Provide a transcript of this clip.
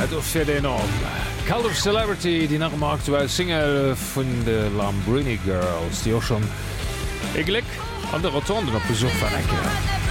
fir den an. Cult of Celebrity, die nach dem aktuell Single vun de Lamborghini Girls, die auch schon e Glück an der Rotonden op Besuch vernecke.